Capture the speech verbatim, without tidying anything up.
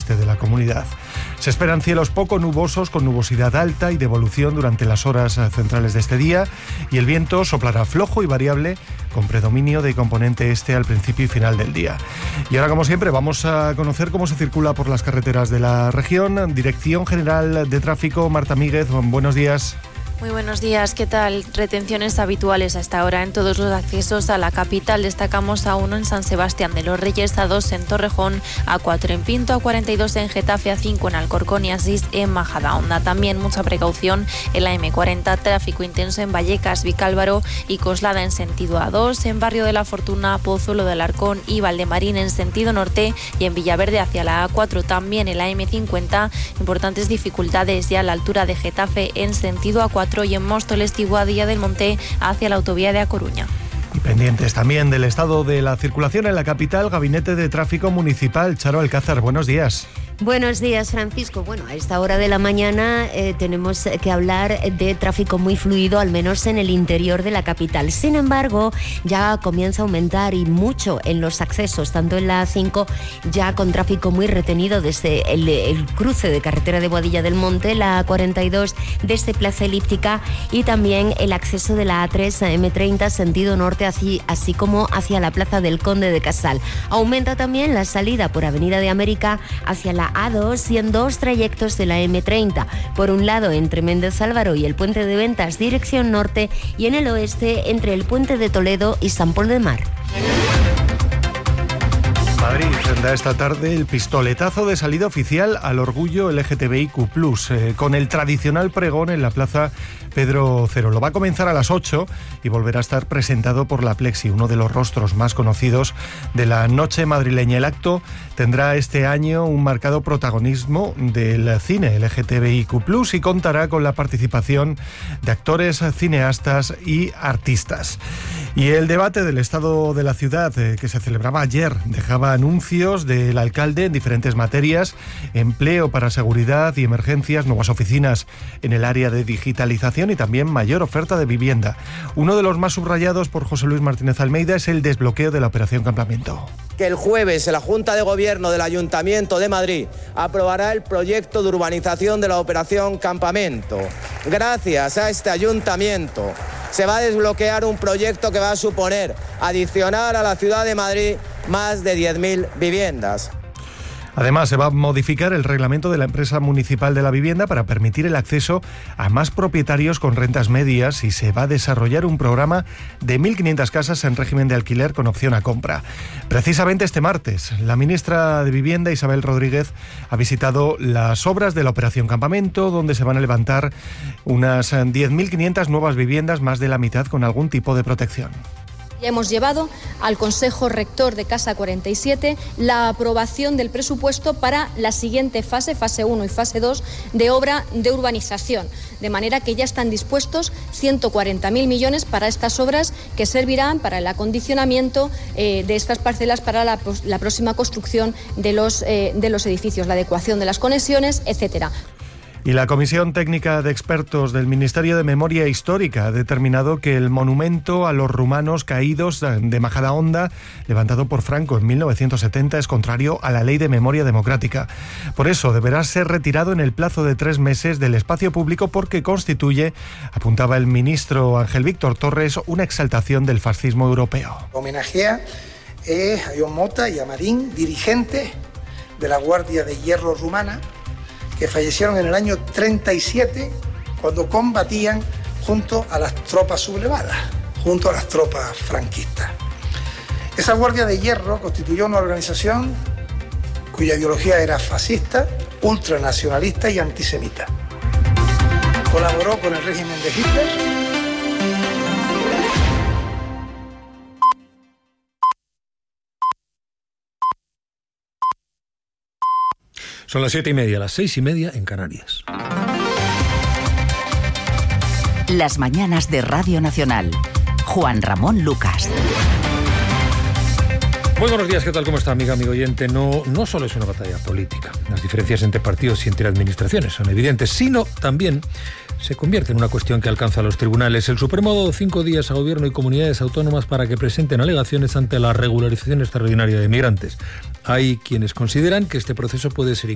oeste de la comunidad. Se esperan cielos poco nubosos con nubosidad alta y de evolución durante las horas centrales de este día, y el viento soplará flojo y variable con predominio de componente este al principio y final del día. Y ahora, como siempre, vamos a conocer cómo se circula por las carreteras de la región. Dirección General de Tráfico, Marta Míguez, buenos días. Muy buenos días, ¿qué tal? Retenciones habituales hasta ahora en todos los accesos a la capital. Destacamos a uno en San Sebastián de los Reyes, a dos en Torrejón, a cuatro en Pinto, a cuarenta y dos en Getafe, a cinco en Alcorcón y a seis en Majadahonda. También mucha precaución en la eme cuarenta, tráfico intenso en Vallecas, Vicálvaro y Coslada en sentido a dos, en Barrio de la Fortuna, Pozuelo del Arcón y Valdemarín en sentido norte, y en Villaverde hacia la a cuatro. También en la eme cincuenta, importantes dificultades ya a la altura de Getafe en sentido a cuatro, y en Móstoles, Tiguadía del Monte hacia la autovía de A Coruña. Y pendientes también del estado de la circulación en la capital, Gabinete de Tráfico Municipal. Charo Alcázar, buenos días. Buenos días, Francisco. Bueno, a esta hora de la mañana eh, tenemos que hablar de tráfico muy fluido, al menos en el interior de la capital. Sin embargo, ya comienza a aumentar y mucho en los accesos, tanto en la a cinco, ya con tráfico muy retenido desde el, el cruce de carretera de Boadilla del Monte, la a cuarenta y dos desde Plaza Elíptica, y también el acceso de la a tres a eme treinta sentido norte, así, así como hacia la Plaza del Conde de Casal. Aumenta también la salida por Avenida de América hacia la a dos y en dos trayectos de la eme treinta. Por un lado, entre Méndez Álvaro y el Puente de Ventas, dirección norte, y en el oeste, entre el Puente de Toledo y San Pol de Mar. Madrid da esta tarde el pistoletazo de salida oficial al orgullo ele ge te be i cu plus, eh, con el tradicional pregón en la Plaza Pedro Cero. Lo va a comenzar a las ocho y volverá a estar presentado por la Plexi, uno de los rostros más conocidos de la noche madrileña. El acto tendrá este año un marcado protagonismo del cine ele ge te be i cu plus y contará con la participación de actores, cineastas y artistas. Y el debate del estado de la ciudad, eh, que se celebraba ayer, dejaba anuncios del alcalde en diferentes materias: empleo para seguridad y emergencias, nuevas oficinas en el área de digitalización y también mayor oferta de vivienda. Uno de los más subrayados por José Luis Martínez Almeida es el desbloqueo de la Operación Campamento. Que el jueves la Junta de Gobierno del Ayuntamiento de Madrid aprobará el proyecto de urbanización de la Operación Campamento. Gracias a este ayuntamiento se va a desbloquear un proyecto que va a suponer adicionar a la ciudad de Madrid más de diez mil viviendas. Además, se va a modificar el reglamento de la empresa municipal de la vivienda para permitir el acceso a más propietarios con rentas medias, y se va a desarrollar un programa de mil quinientas casas en régimen de alquiler con opción a compra. Precisamente este martes, la ministra de Vivienda, Isabel Rodríguez, ha visitado las obras de la Operación Campamento, donde se van a levantar unas diez mil quinientas nuevas viviendas, más de la mitad con algún tipo de protección. Ya hemos llevado al Consejo Rector de Casa cuarenta y siete la aprobación del presupuesto para la siguiente fase, fase uno y fase dos, de obra de urbanización. De manera que ya están dispuestos ciento cuarenta mil millones para estas obras, que servirán para el acondicionamiento eh, de estas parcelas para la, la próxima construcción de los, eh, de los edificios, la adecuación de las conexiones, etcétera. Y la Comisión Técnica de Expertos del Ministerio de Memoria Histórica ha determinado que el monumento a los rumanos caídos de Majadahonda, levantado por Franco en mil novecientos setenta, es contrario a la Ley de Memoria Democrática. Por eso deberá ser retirado en el plazo de tres meses del espacio público, porque constituye, apuntaba el ministro Ángel Víctor Torres, una exaltación del fascismo europeo. Homenajea eh, a Ion Mota y a Marín, dirigentes de la Guardia de Hierro rumana, que fallecieron en el año treinta y siete cuando combatían junto a las tropas sublevadas, junto a las tropas franquistas. Esa Guardia de Hierro constituyó una organización cuya ideología era fascista, ultranacionalista y antisemita. Colaboró con el régimen de Hitler. Son las siete y media, las seis y media en Canarias. Las mañanas de Radio Nacional. Juan Ramón Lucas. Muy buenos días, ¿qué tal? ¿Cómo está, amiga, amigo oyente? No, no solo es una batalla política. Las diferencias entre partidos y entre administraciones son evidentes, sino también se convierte en una cuestión que alcanza a los tribunales. El Supremo ha dado cinco días a Gobierno y comunidades autónomas para que presenten alegaciones ante la regularización extraordinaria de migrantes. Hay quienes consideran que este proceso puede ser